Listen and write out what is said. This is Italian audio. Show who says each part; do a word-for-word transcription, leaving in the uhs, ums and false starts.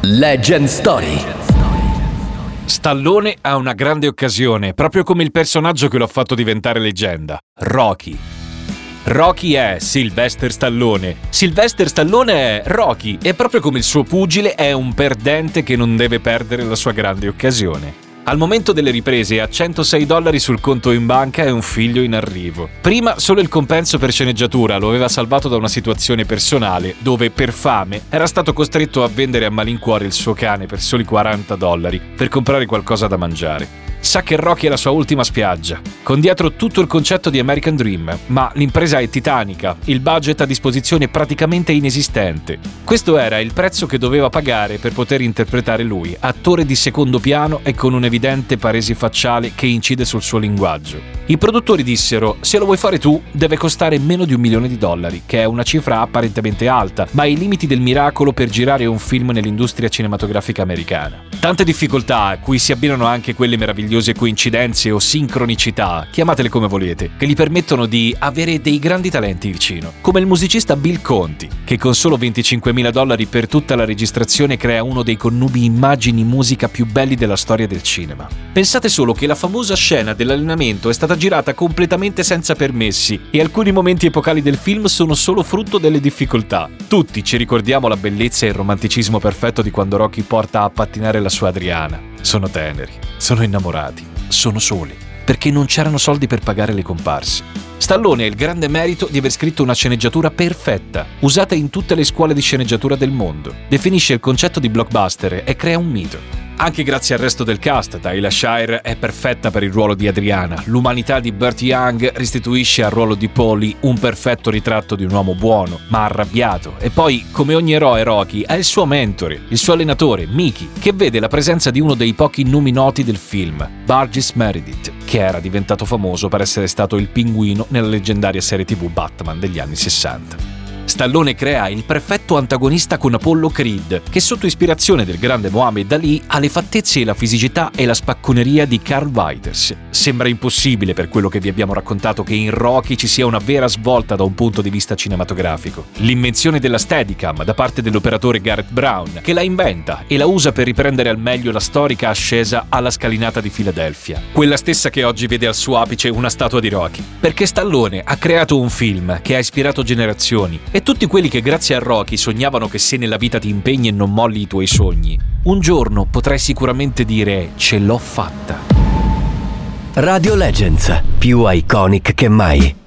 Speaker 1: Legend Story.
Speaker 2: Stallone ha una grande occasione, proprio come il personaggio che lo ha fatto diventare leggenda, Rocky. Rocky è Sylvester Stallone. Sylvester Stallone è Rocky e proprio come il suo pugile è un perdente che non deve perdere la sua grande occasione. Al momento delle riprese ha centosei dollari sul conto in banca e un figlio in arrivo. Prima solo il compenso per sceneggiatura lo aveva salvato da una situazione personale dove per fame era stato costretto a vendere a malincuore il suo cane per soli quaranta dollari per comprare qualcosa da mangiare. Sa che Rocky è la sua ultima spiaggia, con dietro tutto il concetto di American Dream, ma l'impresa è titanica, il budget a disposizione è praticamente inesistente. Questo era il prezzo che doveva pagare per poter interpretare lui, attore di secondo piano e con un'evidente paresi facciale che incide sul suo linguaggio. I produttori dissero: se lo vuoi fare tu, deve costare meno di un milione di dollari, che è una cifra apparentemente alta, ma ai limiti del miracolo per girare un film nell'industria cinematografica americana. Tante difficoltà, a cui si abbinano anche quelle meravigliose coincidenze o sincronicità, chiamatele come volete, che gli permettono di avere dei grandi talenti vicino, come il musicista Bill Conti, che con solo venticinquemila dollari per tutta la registrazione crea uno dei connubi immagini-musica più belli della storia del cinema. Pensate solo che la famosa scena dell'allenamento è stata girata completamente senza permessi e alcuni momenti epocali del film sono solo frutto delle difficoltà. Tutti ci ricordiamo la bellezza e il romanticismo perfetto di quando Rocky porta a pattinare la sua Adriana. Sono teneri, sono innamorati, sono soli, perché non c'erano soldi per pagare le comparse. Stallone ha il grande merito di aver scritto una sceneggiatura perfetta, usata in tutte le scuole di sceneggiatura del mondo. Definisce il concetto di blockbuster e crea un mito. Anche grazie al resto del cast, Talia Shire è perfetta per il ruolo di Adriana. L'umanità di Burt Young restituisce al ruolo di Paulie un perfetto ritratto di un uomo buono, ma arrabbiato. E poi, come ogni eroe, Rocky ha il suo mentore, il suo allenatore, Mickey, che vede la presenza di uno dei pochi nomi noti del film, Burgess Meredith, che era diventato famoso per essere stato il pinguino nella leggendaria serie tivù Batman degli anni sessanta. Stallone crea il perfetto antagonista con Apollo Creed, che sotto ispirazione del grande Muhammad Ali ha le fattezze e la fisicità e la spacconeria di Carl Weathers. Sembra impossibile per quello che vi abbiamo raccontato che in Rocky ci sia una vera svolta da un punto di vista cinematografico. L'invenzione della Steadicam da parte dell'operatore Garrett Brown, che la inventa e la usa per riprendere al meglio la storica ascesa alla scalinata di Filadelfia. Quella stessa che oggi vede al suo apice una statua di Rocky. Perché Stallone ha creato un film che ha ispirato generazioni e tutti quelli che grazie a Rocky sognavano che se nella vita ti impegni e non molli i tuoi sogni, un giorno potrai sicuramente dire ce l'ho fatta.
Speaker 1: Radio Legends, più iconic che mai.